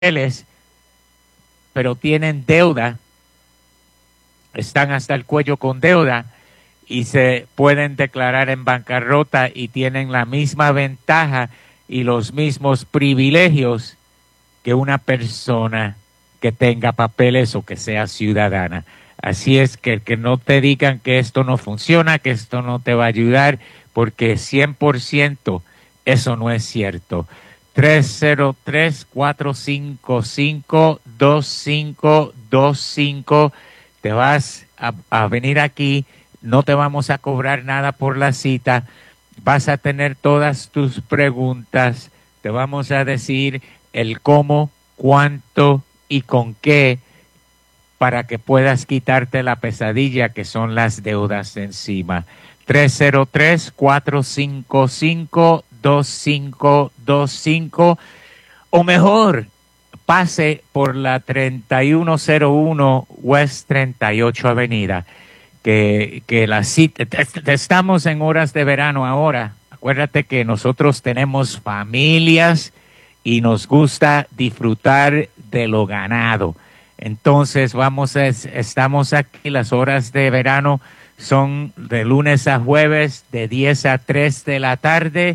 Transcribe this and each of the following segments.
pero tienen deuda, están hasta el cuello con deuda y se pueden declarar en bancarrota y tienen la misma ventaja y los mismos privilegios que una persona que tenga papeles o que sea ciudadana. Así es que no te digan que esto no funciona, que esto no te va a ayudar, porque 100% eso no es cierto. 303-455-2525. Te vas a venir aquí, no te vamos a cobrar nada por la cita, vas a tener todas tus preguntas, te vamos a decir el cómo, cuánto y con qué para que puedas quitarte la pesadilla que son las deudas de encima. 303-455-2525 o mejor, pase por la 3101 West 38 Avenida, que la cita, estamos en horas de verano ahora. Acuérdate que nosotros tenemos familias y nos gusta disfrutar de lo ganado. Entonces estamos aquí, las horas de verano son de lunes a jueves de 10 a 3 de la tarde.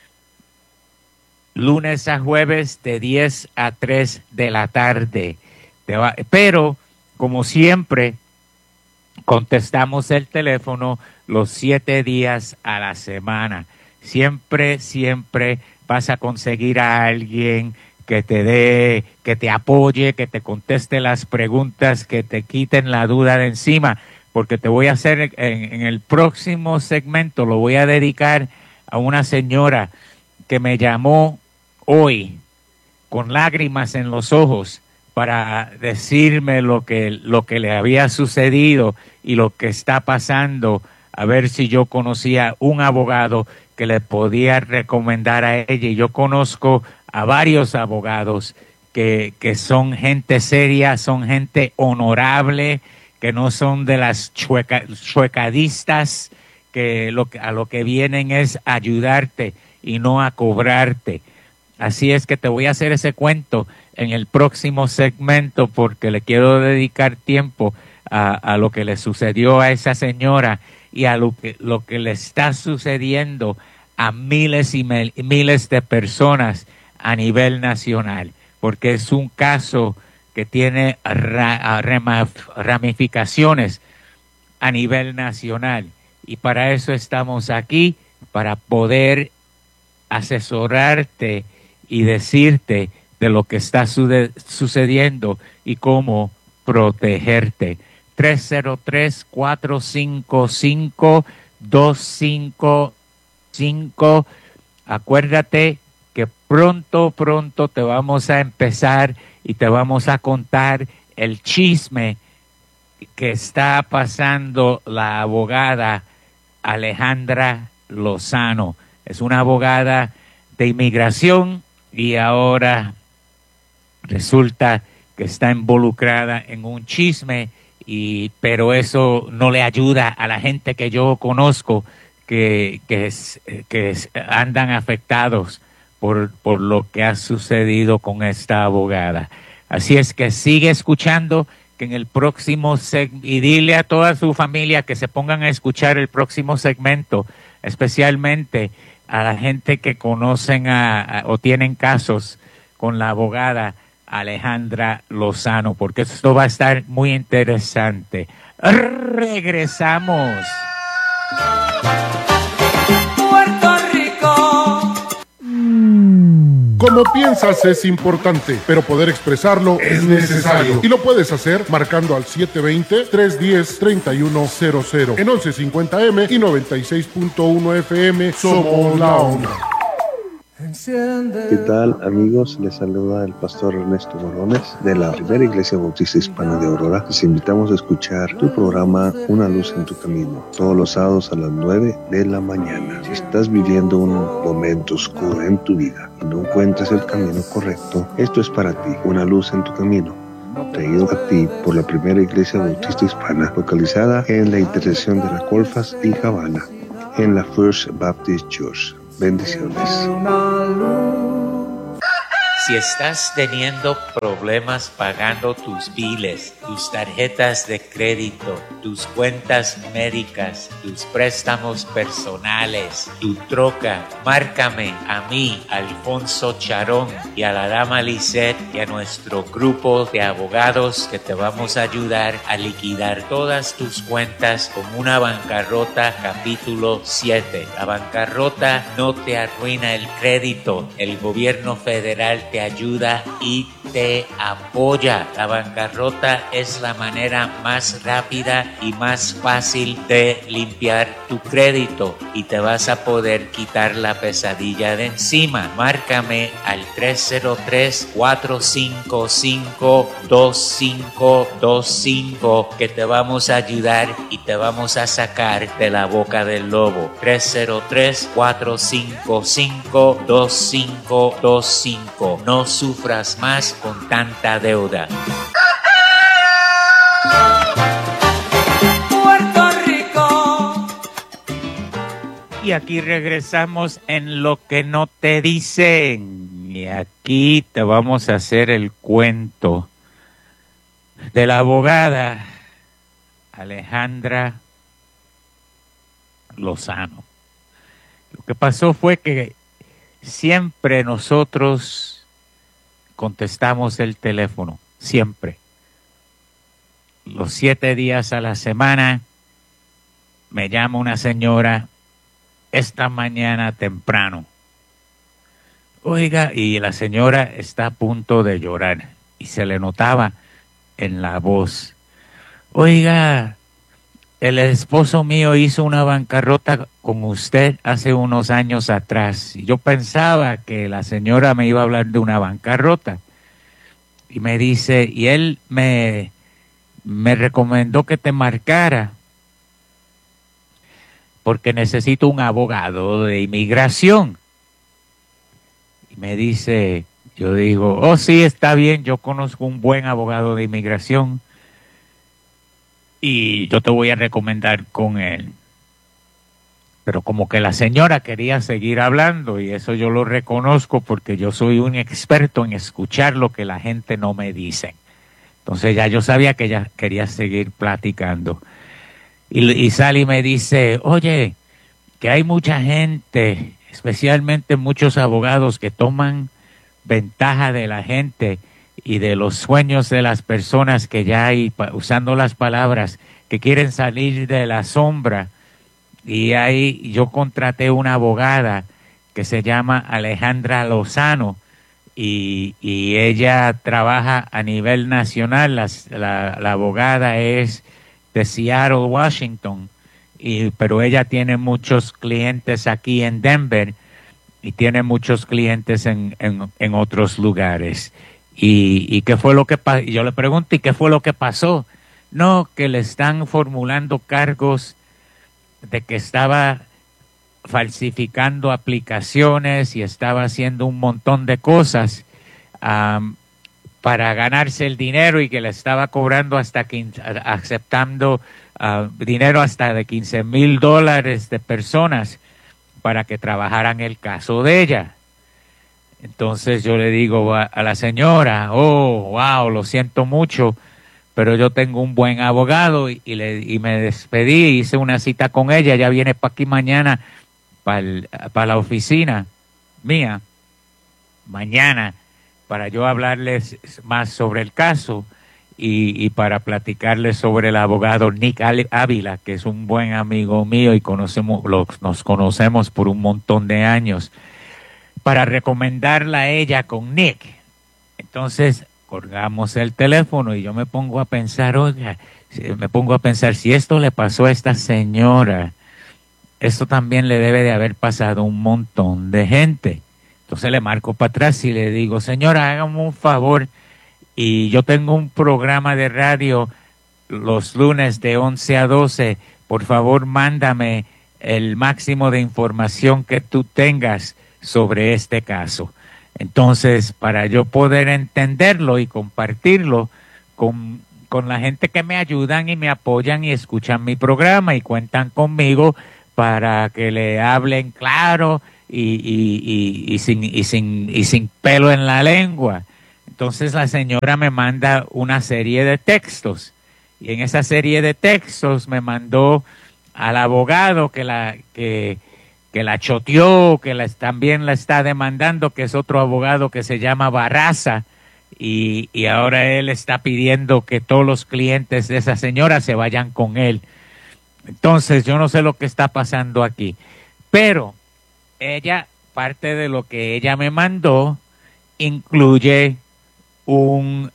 Lunes a jueves de 10 a 3 de la tarde. Pero, como siempre, contestamos el teléfono los 7 días a la semana. Siempre vas a conseguir a alguien que te apoye, que te conteste las preguntas, que te quiten la duda de encima, porque te voy a hacer en el próximo segmento, lo voy a dedicar a una señora que me llamó hoy con lágrimas en los ojos para decirme lo que le había sucedido y lo que está pasando, a ver si yo conocía un abogado que le podía recomendar a ella. Y yo conozco a varios abogados que son gente seria, son gente honorable, que no son de las chuecadistas, que a lo que vienen es ayudarte y no a cobrarte. Así es que te voy a hacer ese cuento en el próximo segmento, porque le quiero dedicar tiempo a lo que le sucedió a esa señora y a lo que le está sucediendo a miles y miles de personas a nivel nacional, porque es un caso que tiene ramificaciones a nivel nacional, y para eso estamos aquí, para poder asesorarte y decirte de lo que está sucediendo y cómo protegerte. 303-455-2525. Acuérdate que pronto te vamos a empezar y te vamos a contar el chisme que está pasando la abogada Alejandra Lozano. Es una abogada de inmigración y ahora resulta que está involucrada en un chisme, pero eso no le ayuda a la gente que yo conozco que andan afectados por lo que ha sucedido con esta abogada. Así es que sigue escuchando, que en el próximo y dile a toda su familia que se pongan a escuchar el próximo segmento, especialmente a la gente que conocen o tienen casos con la abogada Alejandra Lozano, porque esto va a estar muy interesante. Regresamos. Puerto Rico. Como piensas es importante, pero poder expresarlo es necesario. Y lo puedes hacer marcando al 720-310-3100 en 1150M y 96.1 FM. Somos la onda. ¿Qué tal, amigos? Les saluda el pastor Ernesto Bordones de la Primera Iglesia Bautista Hispana de Aurora. Les invitamos a escuchar tu programa Una Luz en tu Camino, todos los sábados a las 9 de la mañana. Si estás viviendo un momento oscuro en tu vida y no encuentras el camino correcto, esto es para ti, Una Luz en tu Camino, traído a ti por la Primera Iglesia Bautista Hispana, localizada en la intersección de la Colfax y Havana, en la First Baptist Church. Bendiciones. Si estás teniendo problemas pagando tus biles, tus tarjetas de crédito, tus cuentas médicas, tus préstamos personales, tu troca, márcame a mí, Alfonso Charón, y a la dama Lisette y a nuestro grupo de abogados que te vamos a ayudar a liquidar todas tus cuentas con una bancarrota capítulo 7. La bancarrota no te arruina el crédito. El gobierno federal te ayuda y te apoya. La bancarrota es la manera más rápida y más fácil de limpiar tu crédito y te vas a poder quitar la pesadilla de encima. Márcame al 303-455-2525 que te vamos a ayudar y te vamos a sacar de la boca del lobo. 303-455-2525. No sufras más con tanta deuda. Puerto Rico. Y aquí regresamos en Lo que no te dicen. Y aquí te vamos a hacer el cuento de la abogada Alejandra Lozano. Lo que pasó fue que siempre nosotros contestamos el teléfono, siempre. Los 7 días a la semana me llama una señora esta mañana temprano. Oiga, y la señora está a punto de llorar y se le notaba en la voz. Oiga, el esposo mío hizo una bancarrota con usted hace unos años atrás. Y yo pensaba que la señora me iba a hablar de una bancarrota. Y me dice, y él me recomendó que te marcara porque necesito un abogado de inmigración. Y me dice, yo digo, oh sí, está bien, yo conozco un buen abogado de inmigración y yo te voy a recomendar con él. Pero como que la señora quería seguir hablando y eso yo lo reconozco porque yo soy un experto en escuchar lo que la gente no me dice. Entonces ya yo sabía que ella quería seguir platicando. Y Sally me dice, oye, que hay mucha gente, especialmente muchos abogados que toman ventaja de la gente y de los sueños de las personas que ya hay, usando las palabras, que quieren salir de la sombra. Y ahí yo contraté una abogada que se llama Alejandra Lozano y ella trabaja a nivel nacional. La abogada es de Seattle, Washington, pero ella tiene muchos clientes aquí en Denver y tiene muchos clientes en otros lugares. ¿Y qué fue lo que pasó? Yo le pregunto, ¿y qué fue lo que pasó? No, que le están formulando cargos de que estaba falsificando aplicaciones y estaba haciendo un montón de cosas para ganarse el dinero y que le estaba cobrando aceptando dinero hasta de $15,000 de personas para que trabajaran el caso de ella. Entonces yo le digo a la señora, oh, wow, lo siento mucho, pero yo tengo un buen abogado y me despedí, hice una cita con ella, ella viene para aquí mañana, para la oficina mía, mañana, para yo hablarles más sobre el caso y para platicarles sobre el abogado Nick Ávila, que es un buen amigo mío y nos conocemos por un montón de años, para recomendarla a ella con Nick. Entonces colgamos el teléfono y yo me pongo a pensar, oiga, si esto le pasó a esta señora, esto también le debe de haber pasado a un montón de gente. Entonces le marco para atrás y le digo, señora, hágame un favor, y yo tengo un programa de radio los lunes de 11 a 12, por favor mándame el máximo de información que tú tengas sobre este caso. Entonces, para yo poder entenderlo y compartirlo con la gente que me ayudan y me apoyan y escuchan mi programa y cuentan conmigo para que le hablen claro y sin pelo en la lengua. Entonces la señora me manda una serie de textos y en esa serie de textos me mandó al abogado que la choteó, también la está demandando, que es otro abogado que se llama Barraza, y ahora él está pidiendo que todos los clientes de esa señora se vayan con él. Entonces yo no sé lo que está pasando aquí, pero parte de lo que ella me mandó incluye un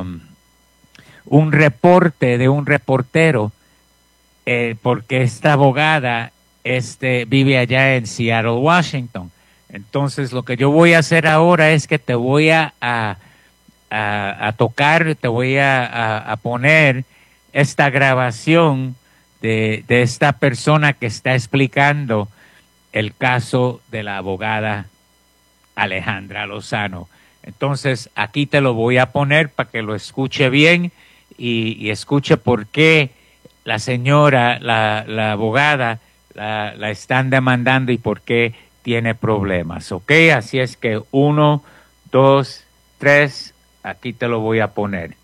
reporte de un reportero, porque esta abogada vive allá en Seattle, Washington. Entonces lo que yo voy a hacer ahora es que te voy a tocar, te voy a poner esta grabación de esta persona que está explicando el caso de la abogada Alejandra Lozano. Entonces aquí te lo voy a poner para que lo escuche bien y escuche por qué la señora, la abogada, la están demandando y por qué tiene problemas, ¿ok? Así es que 1, 2, 3, aquí te lo voy a poner.